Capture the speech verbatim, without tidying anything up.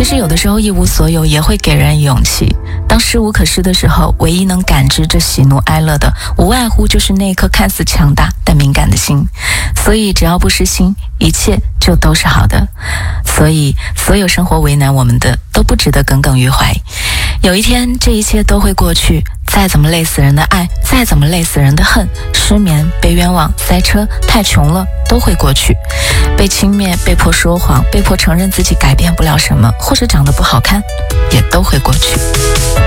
其实有的时候一无所有也会给人勇气。当失无可失的时候，唯一能感知这喜怒哀乐的，无外乎就是那颗看似强大但敏感的心。所以只要不失心，一切就都是好的。所以所有生活为难我们的，都不值得耿耿于怀。有一天这一切都会过去，再怎么累死人的爱，再怎么累死人的恨，失眠、被冤枉、塞车、太穷了，都会过去。被轻蔑、被迫说谎、被迫承认自己改变不了什么，或者长得不好看，也都会过去。